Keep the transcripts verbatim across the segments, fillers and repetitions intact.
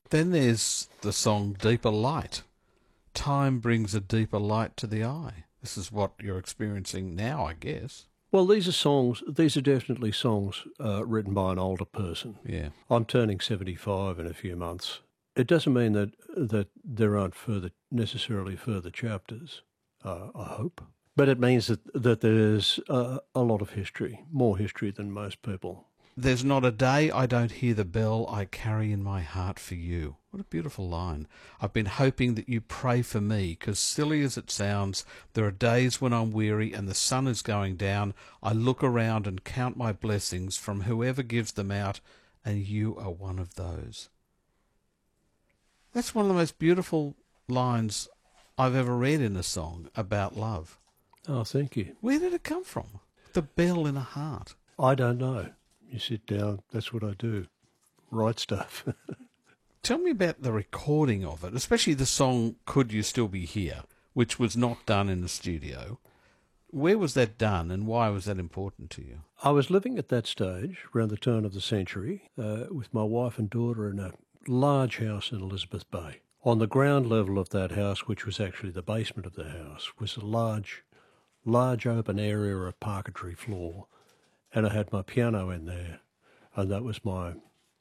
Then there's the song Deeper Light. Time brings a deeper light to the eye. This is what you're experiencing now, I guess. Well, these are songs, these are definitely songs uh, written by an older person. Yeah. I'm turning seventy-five in a few months. It doesn't mean that that there aren't further necessarily further chapters, uh, I hope. But it means that, that there's uh, a lot of history, more history than most people. There's not a day I don't hear the bell I carry in my heart for you. What a beautiful line. I've been hoping that you pray for me, because silly as it sounds, there are days when I'm weary and the sun is going down. I look around and count my blessings from whoever gives them out, and you are one of those. That's one of the most beautiful lines I've ever read in a song about love. Oh, thank you. Where did it come from? The bell in a heart. I don't know. You sit down, that's what I do. Write stuff. Tell me about the recording of it, especially the song Could You Still Be Here, which was not done in the studio. Where was that done, and why was that important to you? I was living at that stage, around the turn of the century, uh, with my wife and daughter in a large house in Elizabeth Bay. On the ground level of that house, which was actually the basement of the house, was a large, large open area, a parquetry floor, and I had my piano in there, and that was my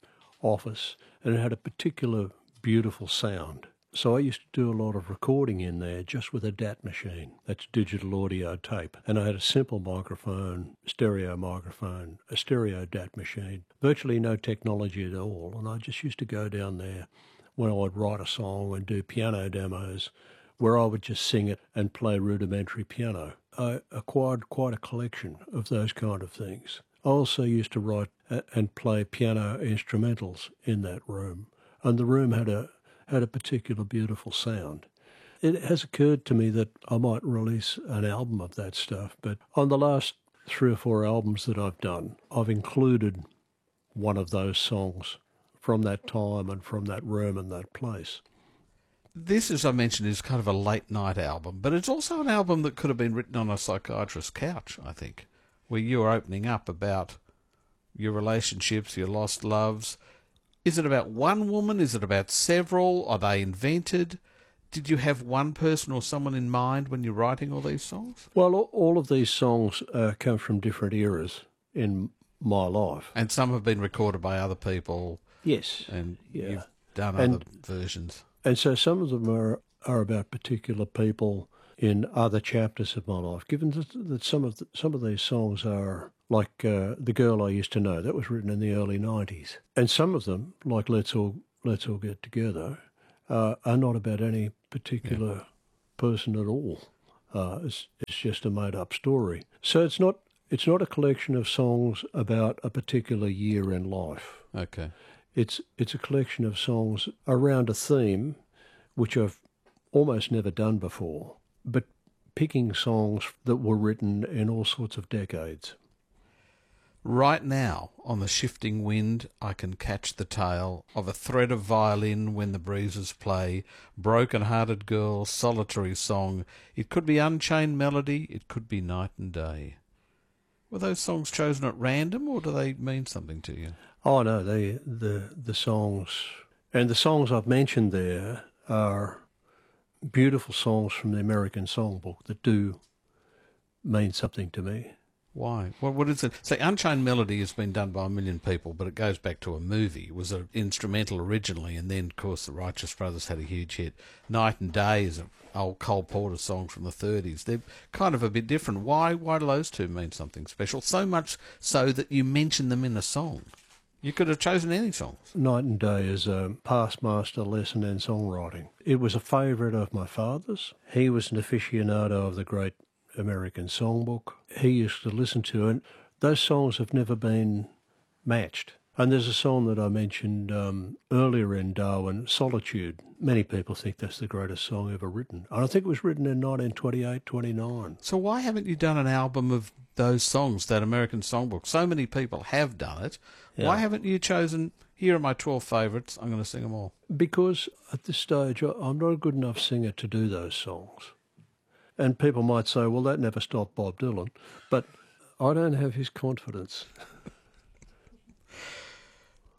office, and it had a particular beautiful sound. So I used to do a lot of recording in there just with a D A T machine. That's digital audio tape. And I had a simple microphone, stereo microphone, a stereo D A T machine, virtually no technology at all. And I just used to go down there when I would write a song and do piano demos where I would just sing it and play rudimentary piano. I acquired quite a collection of those kind of things. I also used to write and play piano instrumentals in that room, and the room had a had a particular beautiful sound. It has occurred to me that I might release an album of that stuff, but on the last three or four albums that I've done, I've included one of those songs from that time and from that room and that place. This, as I mentioned, is kind of a late-night album, but it's also an album that could have been written on a psychiatrist's couch, I think, where you're opening up about your relationships, your lost loves. Is it about one woman? Is it about several? Are they invented? Did you have one person or someone in mind when you're writing all these songs? Well, all of these songs uh, come from different eras in my life. And some have been recorded by other people. Yes. And yeah. you've done and, other versions. And so some of them are, are about particular people in other chapters of my life, given that, that some of the, some of these songs are like uh, The Girl I Used to Know. That was written in the early nineties. And some of them, like Let's All Let's All Get Together, uh, are not about any particular yeah. person at all. Uh, it's, it's just a made-up story. So it's not it's not a collection of songs about a particular year in life. Okay. It's it's a collection of songs around a theme, which I've almost never done before, but picking songs that were written in all sorts of decades. Right now, on the shifting wind, I can catch the tale of a thread of violin when the breezes play, broken-hearted girl, solitary song. It could be Unchained Melody, it could be Night and Day. Were those songs chosen at random, or do they mean something to you? Oh, no, they, the, the songs, and the songs I've mentioned there are beautiful songs from the American Songbook that do mean something to me. Why? What, what is it? Say, Unchained Melody has been done by a million people, but it goes back to a movie. It was an instrumental originally, and then, of course, the Righteous Brothers had a huge hit. Night and Day is an old Cole Porter song from the thirties. They're kind of a bit different. Why Why do those two mean something special? So much so that you mention them in a song. You could have chosen any songs. Night and Day is a past master lesson in songwriting. It was a favourite of my father's. He was an aficionado of the great American Songbook. He used to listen to it. Those songs have never been matched. And there's a song that I mentioned um, earlier in Darwin, Solitude. Many people think that's the greatest song ever written. And I think it was written in nineteen twenty-eight, twenty-nine. So why haven't you done an album of those songs, that American Songbook? So many people have done it. Yeah. Why haven't you chosen, here are my twelve favourites, I'm going to sing them all? Because at this stage, I'm not a good enough singer to do those songs. And people might say, well, that never stopped Bob Dylan. But I don't have his confidence.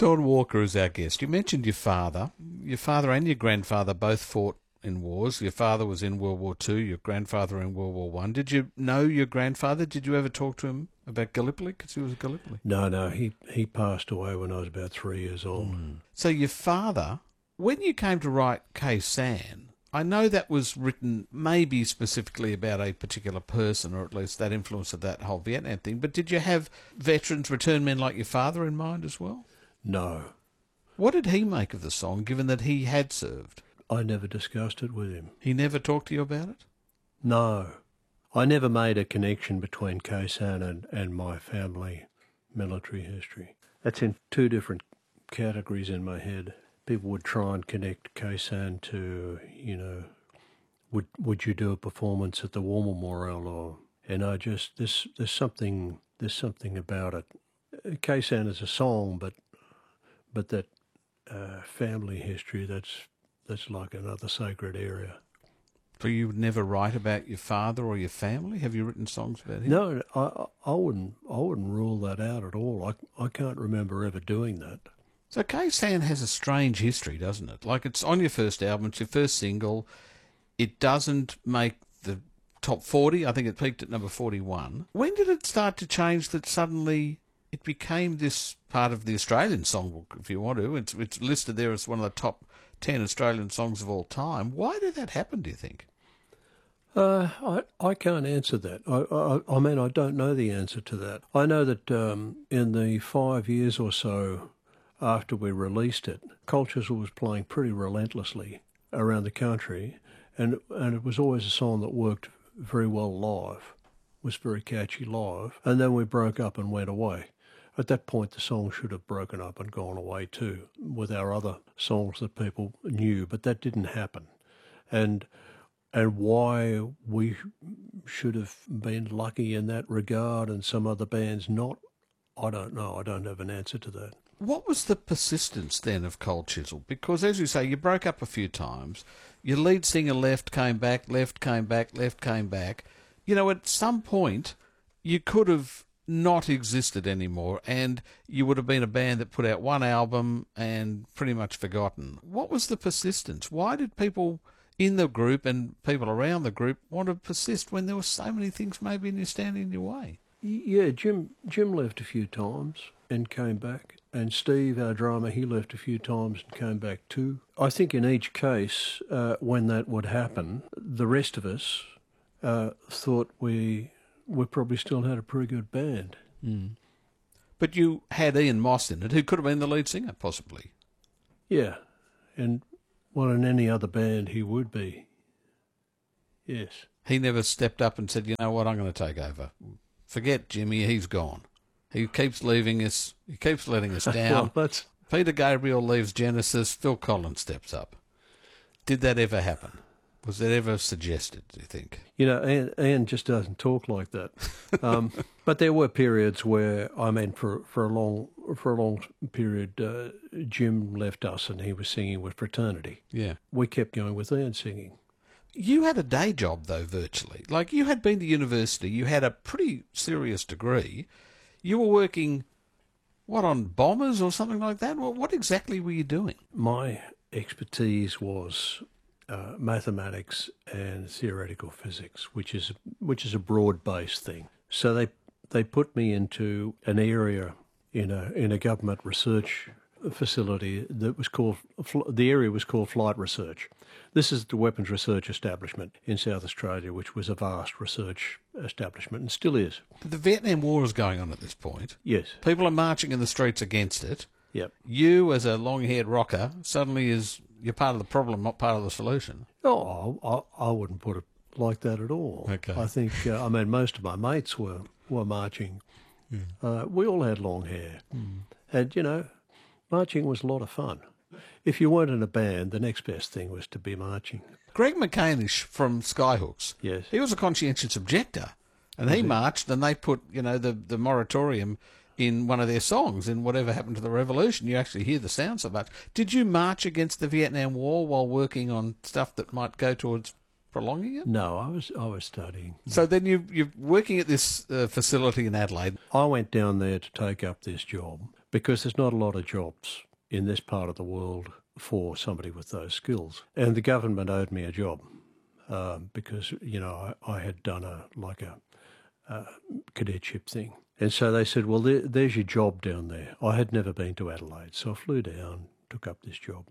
Don Walker is our guest. You mentioned your father. Your father and your grandfather both fought in wars. Your father was in World War Two, your grandfather in World War One. Did you know your grandfather? Did you ever talk to him about Gallipoli? Because he was a Gallipoli. No, no, he, he passed away when I was about three years old. Mm. So your father, when you came to write Khe Sanh, I know that was written maybe specifically about a particular person, or at least that influence of that whole Vietnam thing, but did you have veterans, return men like your father in mind as well? No. What did he make of the song, given that he had served? I never discussed it with him. He never talked to you about it? No. I never made a connection between Khe Sanh and, and my family military history. That's in two different categories in my head. People would try and connect Khe Sanh to, you know, would would you do a performance at the War Memorial, or and I just there's there's something there's something about it. Khe Sanh is a song, but but that uh, family history, that's that's like another sacred area. So you would never write about your father or your family? Have you written songs about him? No, I I wouldn't I wouldn't rule that out at all. I I can't remember ever doing that. So Khe Sanh has a strange history, doesn't it? Like, it's on your first album, it's your first single. It doesn't make the top forty. I think it peaked at number forty-one. When did it start to change that suddenly it became this part of the Australian songbook, if you want to? It's, it's listed there as one of the top ten Australian songs of all time. Why did that happen, do you think? Uh, I I can't answer that. I, I I mean, I don't know the answer to that. I know that um, in the five years or so after we released it, Colchester was playing pretty relentlessly around the country, and and it was always a song that worked very well live, was very catchy live, and then we broke up and went away. At that point, the song should have broken up and gone away too, with our other songs that people knew, but that didn't happen. And and why we should have been lucky in that regard and some other bands not, I don't know. I don't have an answer to that. What was the persistence then of Cold Chisel? Because, as you say, you broke up a few times. Your lead singer left, came back, left, came back, left, came back. You know, at some point, you could have not existed anymore, and you would have been a band that put out one album and pretty much forgotten. What was the persistence? Why did people in the group and people around the group want to persist when there were so many things maybe standing in your way? Yeah, Jim Jim left a few times and came back. And Steve, our drummer, he left a few times and came back too. I think in each case, uh, when that would happen, the rest of us uh, thought we we probably still had a pretty good band. Mm. But you had Ian Moss in it, who could have been the lead singer, possibly. Yeah, and well, in any other band he would be. Yes. He never stepped up and said, you know what, I'm going to take over. Forget Jimmy, he's gone. He keeps leaving us. He keeps letting us down. Well, that's... Peter Gabriel leaves Genesis. Phil Collins steps up. Did that ever happen? Was that ever suggested, do you think? You know, Ian, Ian just doesn't talk like that. Um, but there were periods where, I mean, for, for a long for a long period, uh, Jim left us and he was singing with Fraternity. Yeah. We kept going with Ian singing. You had a day job, though, virtually. Like, you had been to university. You had a pretty serious degree. You were working, what, on bombers or something like that? Well, what exactly were you doing? My expertise was uh, mathematics and theoretical physics, which is which is a broad-based thing. So they they put me into an area in a in a government research facility that was called, the area was called Flight Research. This is the Weapons Research Establishment in South Australia, which was a vast research establishment and still is. The Vietnam War is going on at this point. Yes. People are marching in the streets against it. Yep. You, as a long-haired rocker, suddenly is you're part of the problem, not part of the solution. Oh, I, I wouldn't put it like that at all. Okay. I think, uh, I mean, most of my mates were, were marching. Yeah. Uh, we all had long hair. Mm. And, you know, marching was a lot of fun. If you weren't in a band, the next best thing was to be marching. Greg McCanish from Skyhooks. Yes. He was a conscientious objector. And he marched and they put, you know, the, the moratorium in one of their songs in Whatever Happened to the Revolution. You actually hear the sound so much. Did you march against the Vietnam War while working on stuff that might go towards prolonging it? No, I was I was studying. So then you, you're working at this uh, facility in Adelaide. I went down there to take up this job, because there's not a lot of jobs in this part of the world for somebody with those skills. And the government owed me a job um, because, you know, I, I had done a like a, a cadetship thing. And so they said, well, there, there's your job down there. I had never been to Adelaide, so I flew down, took up this job.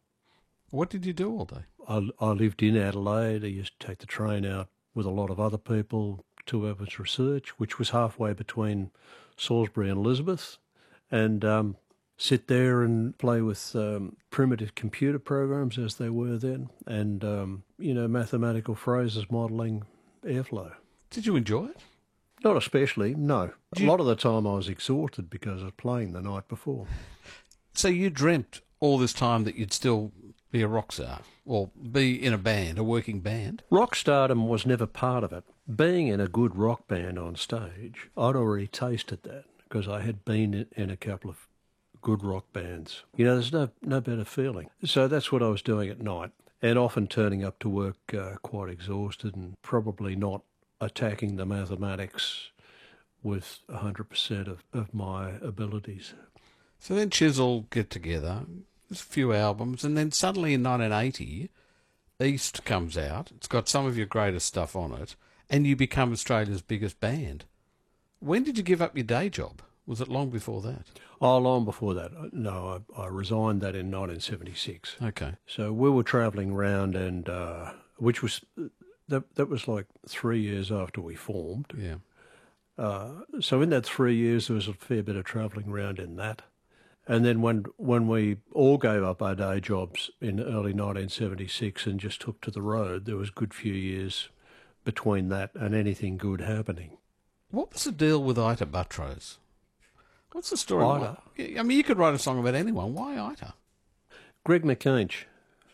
What did you do all day? I, I lived in Adelaide. I used to take the train out with a lot of other people to Evans Research, which was halfway between Salisbury and Elizabeth, and um, sit there and play with um, primitive computer programs as they were then, and, um, you know, mathematical phrases modelling airflow. Did you enjoy it? Not especially, no. You... A lot of the time I was exhausted because I was playing the night before. So you dreamt all this time that you'd still be a rock star or be in a band, a working band? Rock stardom was never part of it. Being in a good rock band on stage, I'd already tasted that because I had been in a couple of good rock bands. You know, there's no, no better feeling. So that's what I was doing at night, and often turning up to work uh, quite exhausted and probably not attacking the mathematics with one hundred percent of, of my abilities. So then Chisel get together, there's a few albums, and then suddenly in nineteen eighty, East comes out. It's got some of your greatest stuff on it, and you become Australia's biggest band. When did you give up your day job? Was it long before that? Oh, long before that. No, I, I resigned that in nineteen seventy-six. Okay. So we were travelling around, and uh, which was... That that was like three years after we formed. Yeah. Uh, so in that three years, there was a fair bit of travelling around in that. And then when when we all gave up our day jobs in early nineteen seventy-six and just took to the road, there was a good few years between that and anything good happening. What was the deal with Ita Buttrose? What's the story? Ita? I mean, you could write a song about anyone. Why Ita? Greg McCainch.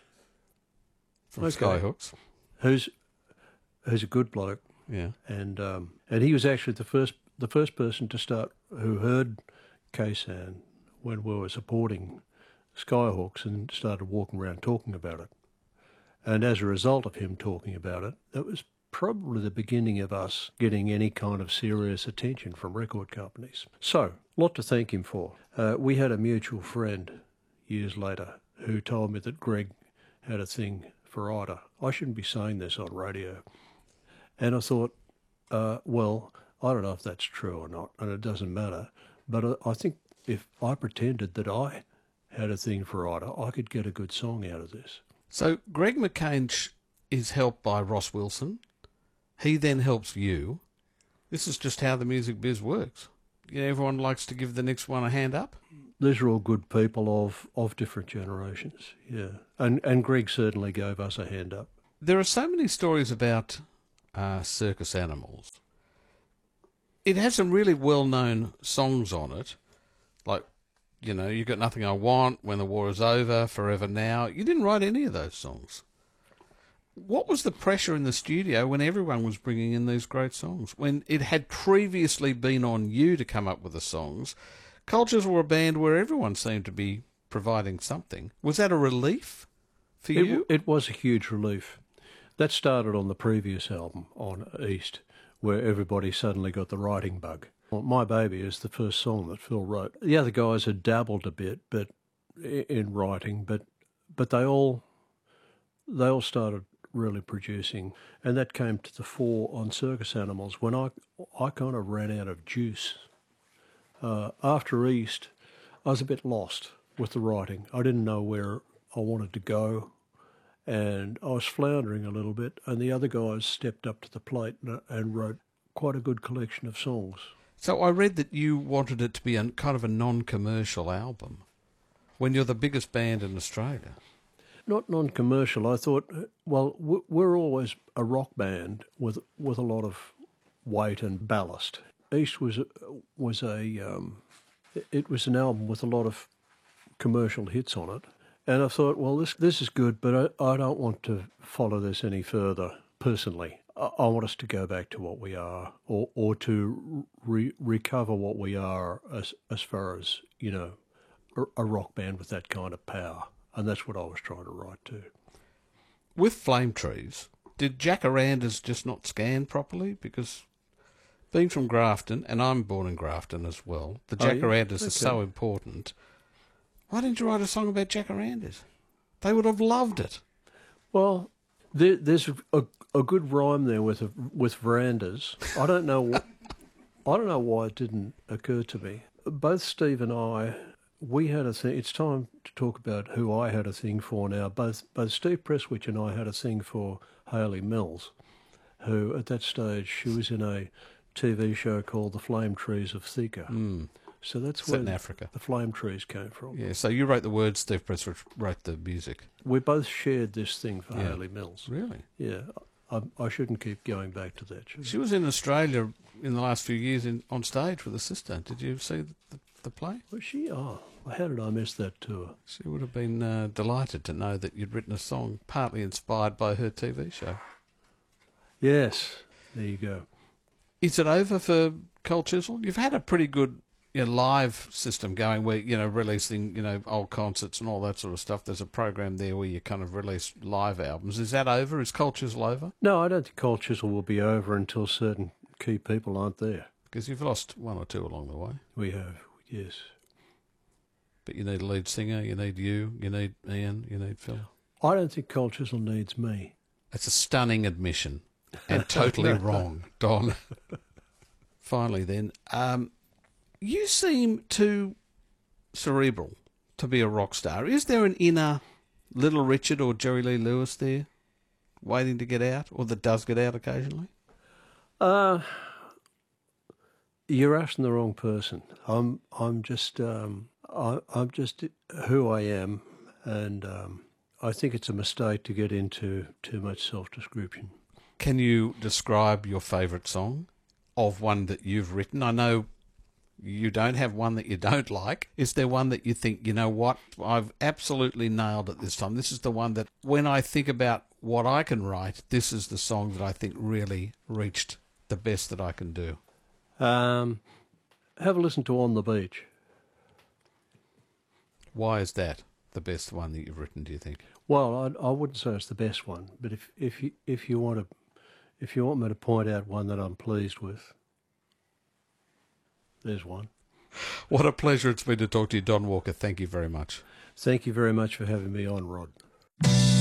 From Okay. Skyhooks. Who's... who's a good bloke, yeah, and um, and he was actually the first the first person to start who heard K-San when we were supporting Skyhawks and started walking around talking about it. And as a result of him talking about it, that was probably the beginning of us getting any kind of serious attention from record companies. So, a lot to thank him for. Uh, we had a mutual friend years later who told me that Greg had a thing for Ita. I shouldn't be saying this on radio. And I thought, uh, well, I don't know if that's true or not, and it doesn't matter. But I, I think if I pretended that I had a thing for Ita, I could get a good song out of this. So Greg McCainch is helped by Ross Wilson. He then helps you. This is just how the music biz works. You know, everyone likes to give the next one a hand up. These are all good people of, of different generations, yeah. And and Greg certainly gave us a hand up. There are so many stories about uh, circus animals. It has some really well-known songs on it, like, you know, You Got Nothing I Want, When the War Is Over, Forever Now. You didn't write any of those songs. What was the pressure in the studio when everyone was bringing in these great songs? When it had previously been on you to come up with the songs, Cultures were a band where everyone seemed to be providing something. Was that a relief for you? It, it was a huge relief. That started on the previous album, on East, where everybody suddenly got the writing bug. Well, My Baby is the first song that Phil wrote. The other guys had dabbled a bit, but in writing, but but they all they all started really producing, and that came to the fore on Circus Animals when I I kind of ran out of juice. Uh, after East, I was a bit lost with the writing. I didn't know where I wanted to go, and I was floundering a little bit, and the other guys stepped up to the plate and, and wrote quite a good collection of songs. So I read that you wanted it to be a kind of a non-commercial album when you're the biggest band in Australia. Not non-commercial. I thought, well, we're always a rock band with with a lot of weight and ballast. East was was a um, it was an album with a lot of commercial hits on it, and I thought, well, this this is good, but I, I don't want to follow this any further personally. I, I want us to go back to what we are, or or to re- recover what we are as as far as, you know, a, a rock band with that kind of power, and that's what I was trying to write too. With Flame Trees, did Jacarandas just not scan properly? Because Being from Grafton, and I'm born in Grafton as well, the Oh, yeah? jacarandas Okay. are so important. Why didn't you write a song about jacarandas? They would have loved it. Well, there, there's a, a good rhyme there with a, with verandas. I don't know. What, I don't know why it didn't occur to me. Both Steve and I, we had a thing. It's time to talk about who I had a thing for now. Both both Steve Presswich and I had a thing for Hayley Mills, who at that stage she was in a T V show called The Flame Trees of Thika. Mm. So that's Set where in Africa. the flame trees came from. Yeah, so you wrote the words, Steve Presswich wrote the music. We both shared this thing for Yeah. Hayley Mills. Really? Yeah, I, I shouldn't keep going back to that. should I? She was in Australia in the last few years in, on stage with her sister. Did you see the, the, the play? Was she? Oh, how did I miss that tour? She would have been uh, delighted to know that you'd written a song partly inspired by her T V show. Yes, there you go. Is it over for Cold Chisel? You've had a pretty good you know, live system going where, you know, releasing, you know, old concerts and all that sort of stuff. There's a program there where you kind of release live albums. Is that over? Is Cold Chisel over? No, I don't think Cold Chisel will be over until certain key people aren't there. Because you've lost one or two along the way. We have, yes. But you need a lead singer, you need you, you need Ian, you need Phil. I don't think Cold Chisel needs me. It's a stunning admission and totally wrong, Don. Finally then, um, you seem too cerebral to be a rock star. Is there an inner Little Richard or Jerry Lee Lewis there waiting to get out, or that does get out occasionally? Uh, you're asking the wrong person. I'm I'm just um, I, I'm just who I am, and um, I think it's a mistake to get into too much self-description. Can you describe your favourite song of one that you've written? I know you don't have one that you don't like. Is there one that you think, you know what, I've absolutely nailed it this time? This is the one that when I think about what I can write, this is the song that I think really reached the best that I can do. Um, have a listen to On the Beach. Why is that the best one that you've written, do you think? Well, I, I wouldn't say it's the best one, but if if you if you want to if you want me to point out one that I'm pleased with, there's one. What a pleasure it's been to talk to you, Don Walker. Thank you very much. Thank you very much for having me on, Rod.